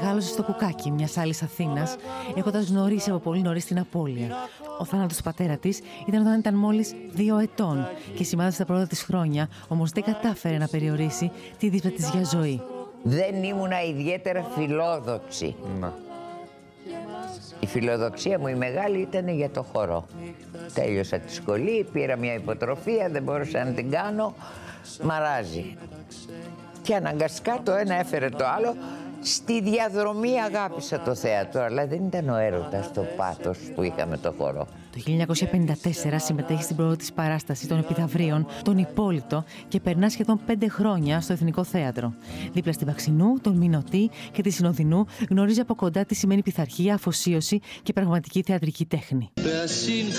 μεγάλωσε στο Κουκάκι μιας άλλης Αθήνας, έχοντας γνωρίσει από πολύ νωρίς την απώλεια. Ο θάνατος του πατέρα της ήταν όταν ήταν μόλις 2 ετών και σημάδευσε τα πρώτα της χρόνια, όμως δεν κατάφερε να περιορίσει τη δίπλα της για ζωή. Δεν ήμουνα ιδιαίτερα φιλόδοξη. Η φιλοδοξία μου η μεγάλη ήταν για το χορό. Τέλειωσα τη σχολή, πήρα μια υποτροφία, δεν μπορούσα να την κάνω, μαράζει. Και αναγκαστικά το ένα έφερε το άλλο. Στη διαδρομή αγάπησα το θέατρο, αλλά δεν ήταν ο έρωτας, το πάθος που είχαμε το χορό. Το 1954 συμμετέχει στην πρώτη της παράσταση των Επιδαυρίων, τον Υπόλοιπο, και περνά σχεδόν 5 χρόνια στο Εθνικό Θέατρο. Δίπλα στην Παξινού, τον Μινωτή και τη Συνοδεινού γνωρίζει από κοντά τι σημαίνει πειθαρχία, αφοσίωση και πραγματική θεατρική τέχνη.